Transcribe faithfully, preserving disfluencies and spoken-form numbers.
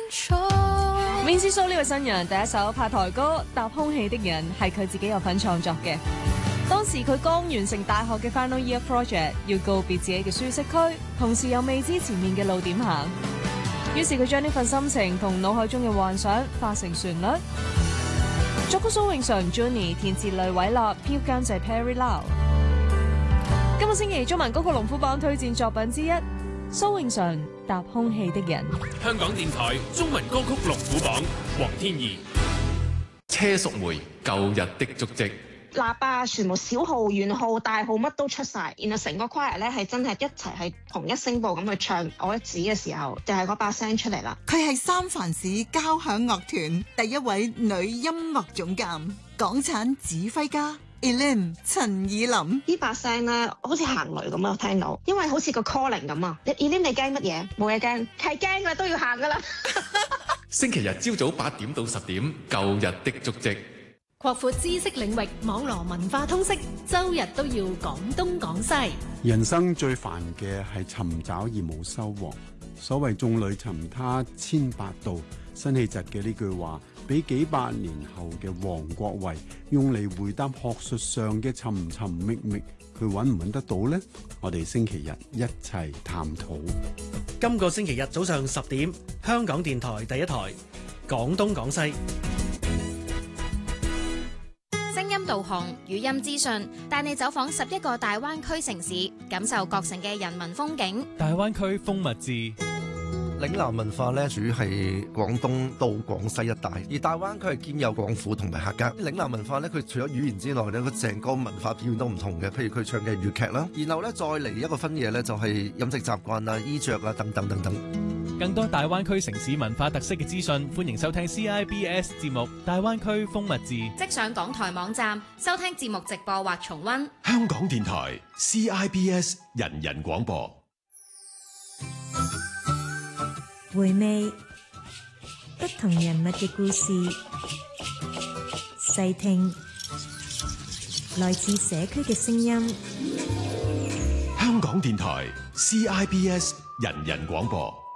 Vincy So 呢位新人第一首拍台歌《搭空氣的人》係佢自己有份創作嘅。當時佢剛完成大學嘅 Final Year Project， 要告別自己嘅舒適區，同時又未知前面嘅路點行。於是佢將呢份心情同腦海中嘅幻想化成旋律。作曲蘇永純 Johnny， 填詞雷偉立，編曲監製 Perry Lau。今個星期中文歌曲龍虎榜推薦作品之一，蘇永純《搭空氣的人》。 香港電台中文歌曲龍虎榜，黃天怡。 車淑梅舊日的足跡。 喇叭全部小號、圓號、大號乜都出晒，然後成個 choir 咧係真係一齊係同一聲部咁去唱我一指嘅時候，就係嗰把聲出嚟啦。 佢係三藩市交響樂團第一位女音樂總監，港產指揮家 Elaine 陳以琳。 呢把聲咧好似行雷咁啊！我聽到，因為好似個 calling 咁啊。Elaine 你驚乜嘢？冇嘢驚，係驚嘅都要行噶啦。 星期日朝早八點到十點，舊日的足跡。 擴闊知識領域，網羅文化通識，周日都要講東講西。 人生最煩嘅係尋找而冇收穫。所謂眾裏尋他千百度，辛棄疾嘅呢句話，俾幾百年後嘅王國維用嚟回答學術上嘅尋尋覓覓，佢揾唔揾得到呢？我哋星期日一齊探討。 今個星期日早上十點，香港電台第一台，講東講西。 聲音導航、語音資訊，帶你走訪十一個大灣區城市，感受各城嘅人文風景。 大灣區風物誌。 嶺南文化咧，主要係廣東到廣西一帶，而大灣區係兼有廣府同埋客家。嶺南文化咧，佢除咗語言之外咧，佢成個文化表現都唔同嘅。譬如佢唱嘅粵劇啦，然後咧再嚟一個分野咧，就係飲食習慣啊、衣着啊等等等等。 更多大灣區城市文化特色嘅資訊，歡迎收聽 C I B S 節目《大灣區風物誌》。 即上港台網站收聽節目直播或重溫。 香港電台 C I B S 人人廣播。 回味不同人物嘅故事，細聽來自社區嘅聲音。 香港電台 C I B S 人人廣播。